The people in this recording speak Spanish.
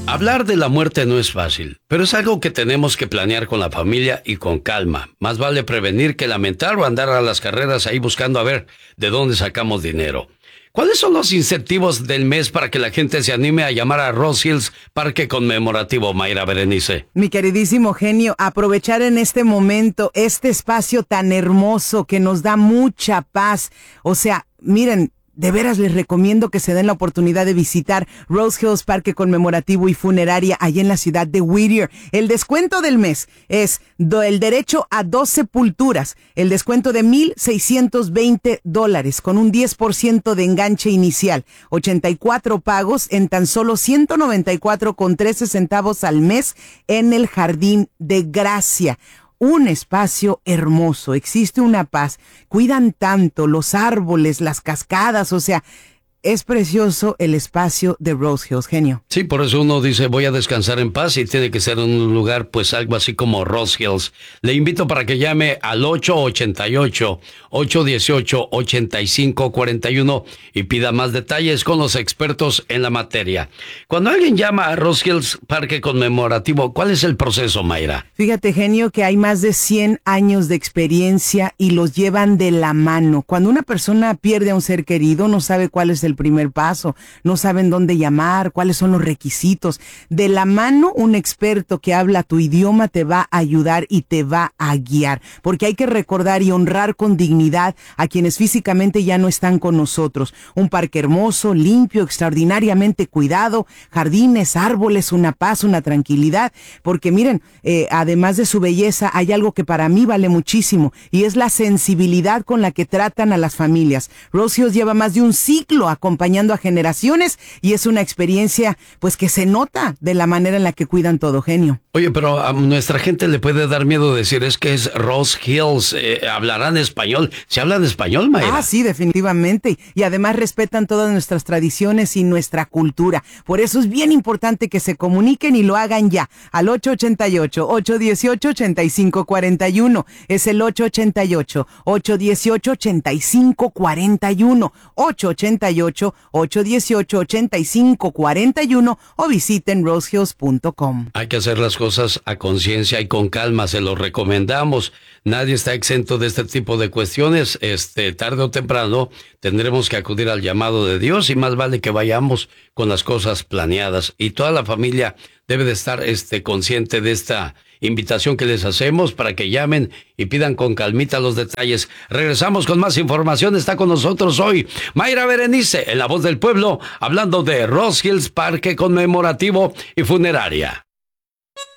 Hablar de la muerte no es fácil, pero es algo que tenemos que planear con la familia y con calma. Más vale prevenir que lamentar o andar a las carreras ahí buscando a ver de dónde sacamos dinero. ¿Cuáles son los incentivos del mes para que la gente se anime a llamar a Rose Hills Parque Conmemorativo, Mayra Berenice? Mi queridísimo genio, aprovechar en este momento este espacio tan hermoso que nos da mucha paz. O sea, miren, de veras les recomiendo que se den la oportunidad de visitar Rose Hills Parque Conmemorativo y Funeraria allá en la ciudad de Whittier. El descuento del mes es el derecho a 2 sepulturas, el descuento de $1,620 con un 10% de enganche inicial, 84 pagos en tan solo 194.13 centavos al mes en el Jardín de Gracia. Un espacio hermoso, existe una paz, cuidan tanto los árboles, las cascadas, o sea, es precioso el espacio de Rose Hills, genio. Sí, por eso uno dice voy a descansar en paz y tiene que ser un lugar pues algo así como Rose Hills. Le invito para que llame al 888-818-8541 y pida más detalles con los expertos en la materia. Cuando alguien llama a Rose Hills Parque Conmemorativo, ¿cuál es el proceso, Mayra? Fíjate, genio, que hay más de 100 años de experiencia y los llevan de la mano. Cuando una persona pierde a un ser querido, no sabe cuál es el primer paso, no saben dónde llamar, cuáles son los requisitos. De la mano, un experto que habla tu idioma te va a ayudar y te va a guiar, porque hay que recordar y honrar con dignidad a quienes físicamente ya no están con nosotros. Un parque hermoso, limpio, extraordinariamente cuidado, jardines, árboles, una paz, una tranquilidad, porque miren, además de su belleza, hay algo que para mí vale muchísimo, y es la sensibilidad con la que tratan a las familias. Rose Hills lleva más de un siglo acompañando a generaciones y es una experiencia pues que se nota de la manera en la que cuidan todo, genio. Oye, pero a nuestra gente le puede dar miedo decir es que es Rose Hills, ¿hablarán español? ¿Se hablan español, Mayra? Ah, sí, definitivamente. Y además respetan todas nuestras tradiciones y nuestra cultura. Por eso es bien importante que se comuniquen y lo hagan ya. Al 888-818-8541. Es el 888-818-8541. 888-818-8541 o visiten rosehills.com. Hay que hacer las cosas a conciencia y con calma, se lo recomendamos. Nadie está exento de este tipo de cuestiones. Tarde o temprano tendremos que acudir al llamado de Dios y más vale que vayamos con las cosas planeadas. Y toda la familia debe de estar consciente de esta invitación que les hacemos para que llamen y pidan con calmita los detalles. Regresamos con más información. Está con nosotros hoy Mayra Berenice, en La Voz del Pueblo, hablando de Rose Hills Parque Conmemorativo y Funeraria.